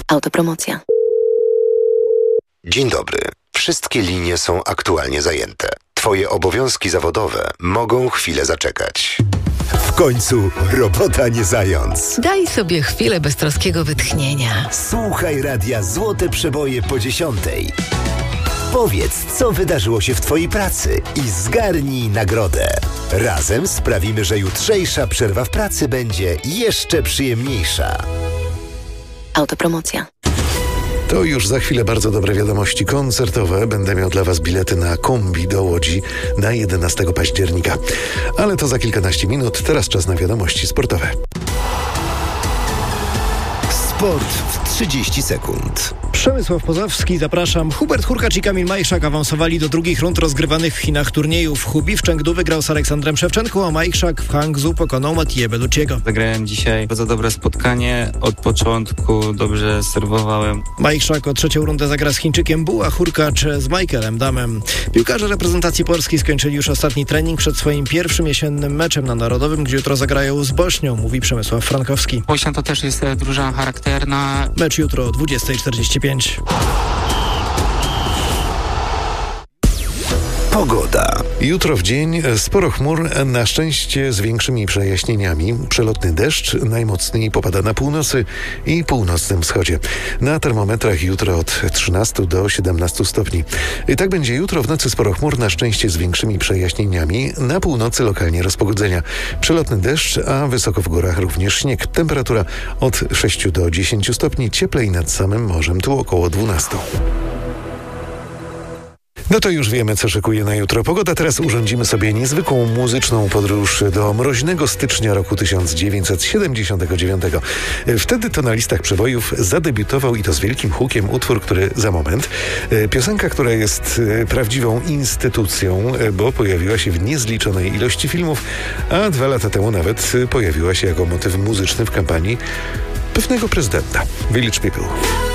Autopromocja. Dzień dobry. Wszystkie linie są aktualnie zajęte. Twoje obowiązki zawodowe mogą chwilę zaczekać. W końcu robota nie zając. Daj sobie chwilę beztroskiego wytchnienia. Słuchaj radia Złote Przeboje po 10:00. Powiedz, co wydarzyło się w twojej pracy i zgarnij nagrodę. Razem sprawimy, że jutrzejsza przerwa w pracy będzie jeszcze przyjemniejsza. Autopromocja. To już za chwilę bardzo dobre wiadomości koncertowe. Będę miał dla Was bilety na kombi do Łodzi na 11 października. Ale to za kilkanaście minut. Teraz czas na wiadomości sportowe. Sport w 30 sekund. Przemysław Pozowski, zapraszam. Hubert Hurkacz i Kamil Majchrzak awansowali do drugich rund rozgrywanych w Chinach turniejów. Hubi w Chengdu wygrał z Aleksandrem Szewczenką, a Majchrzak w Hangzhou pokonał Mathieu Bellucciego. Zagrałem dzisiaj bardzo dobre spotkanie. Od początku dobrze serwowałem. Majchrzak o trzecią rundę zagra z Chińczykiem Bu, a Hurkacz z Michaelem Damem. Piłkarze reprezentacji Polski skończyli już ostatni trening przed swoim pierwszym jesiennym meczem na Narodowym, gdzie jutro zagrają z Bośnią, mówi Przemysław Frankowski. Bośnia to też jest drużyna charakterna. Mecz jutro o 20:45. Pogoda. Jutro w dzień sporo chmur, na szczęście z większymi przejaśnieniami. Przelotny deszcz najmocniej popada na północy i północnym wschodzie. Na termometrach jutro od 13 do 17 stopni. I tak będzie jutro w nocy sporo chmur, na szczęście z większymi przejaśnieniami. Na północy lokalnie rozpogodzenia. Przelotny deszcz, a wysoko w górach również śnieg. Temperatura od 6 do 10 stopni, cieplej nad samym morzem, tu około 12. No to już wiemy, co szykuje na jutro pogoda. Teraz urządzimy sobie niezwykłą muzyczną podróż do mroźnego stycznia roku 1979. Wtedy to na listach przebojów zadebiutował, i to z wielkim hukiem, utwór, który za moment. Piosenka, która jest prawdziwą instytucją, bo pojawiła się w niezliczonej ilości filmów, a 2 lata temu nawet pojawiła się jako motyw muzyczny w kampanii pewnego prezydenta. Village People.